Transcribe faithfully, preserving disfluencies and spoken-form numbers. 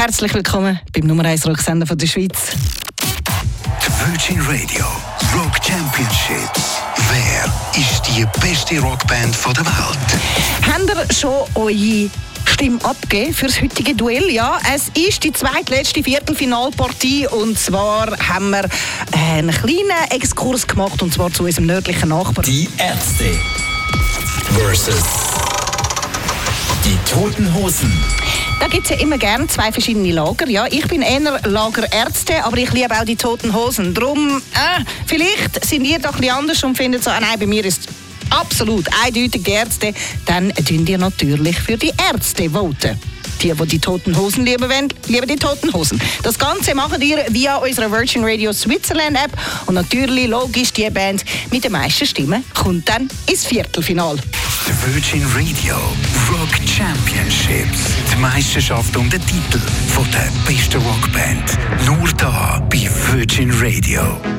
Herzlich willkommen beim Nummer eins Rocksender der Schweiz. Die Virgin Radio Rock Championship. Wer ist die beste Rockband der Welt? Habt ihr schon eure Stimme abgegeben für das heutige Duell? Ja, es ist die zweitletzte Viertelfinalpartie und zwar haben wir einen kleinen Exkurs gemacht und zwar zu unserem nördlichen Nachbarn. Die Ärzte versus die Toten Hosen. Da gibt es ja immer gerne zwei verschiedene Lager. Ja, ich bin eher Lager Ärzte, aber ich liebe auch die Toten Hosen. Drum, äh, vielleicht sind ihr doch ein bisschen anders und findet so, ah, nein, bei mir ist absolut eindeutig die Ärzte. Dann tun ihr natürlich für die Ärzte voten. Die, die die Toten Hosen lieben wollen, lieben die Toten Hosen. Das Ganze macht ihr via unserer Virgin Radio Switzerland App. Und natürlich, logisch, die Band mit den meisten Stimmen kommt dann ins Viertelfinale. Die Virgin Radio Rock Championships. Die Meisterschaft um den Titel von der besten Rockband. Nur da bei Virgin Radio.